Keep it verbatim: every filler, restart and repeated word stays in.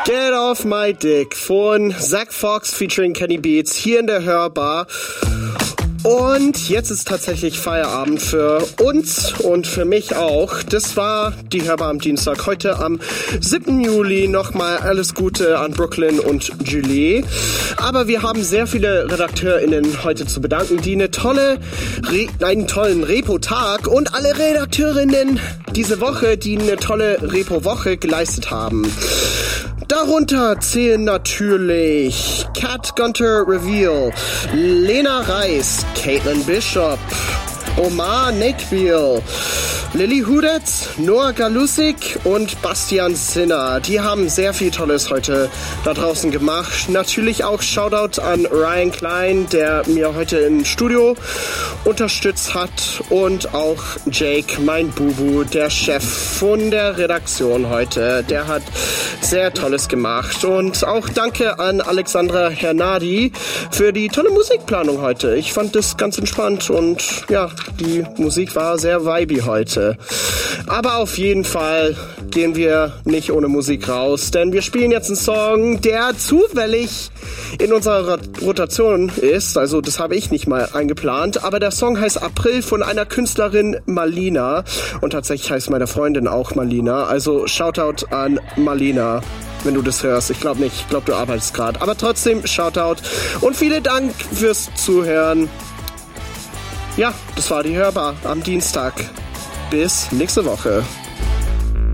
Get Off My Dick von Zack Fox featuring Kenny Beats hier in der Hörbar. Und jetzt ist tatsächlich Feierabend für uns und für mich auch. Das war die Hörbar am Dienstag. Heute am siebten Juli nochmal alles Gute an Brooklyn und Julie. Aber wir haben sehr viele RedakteurInnen heute zu bedanken, die eine tolle, Re- einen tollen Repo-Tag und alle RedakteurInnen diese Woche, die eine tolle Repo-Woche geleistet haben. Darunter zählen natürlich Kat Gunter Reveal, Lena Reis, Caitlin Bishop, Omar Nakebiel, Lilly Hudetz, Noah Galusik und Bastian Sinner. Die haben sehr viel Tolles heute da draußen gemacht. Natürlich auch Shoutout an Ryan Klein, der mir heute im Studio unterstützt hat. Und auch Jake, mein Bubu, der Chef von der Redaktion heute. Der hat sehr Tolles gemacht. Und auch danke an Alexandra Hernadi für die tolle Musikplanung heute. Ich fand das ganz entspannt und ja, die Musik war sehr vibey heute. Aber auf jeden Fall gehen wir nicht ohne Musik raus, denn wir spielen jetzt einen Song, der zufällig in unserer Rotation ist. Also das habe ich nicht mal eingeplant, aber der Song heißt April von einer Künstlerin Malina und tatsächlich heißt meine Freundin auch Malina. Also Shoutout an Malina, wenn du das hörst. Ich glaube nicht, ich glaube du arbeitest gerade, aber trotzdem Shoutout und vielen Dank fürs Zuhören. Ja, das war die Hörbar am Dienstag. Bis nächste Woche.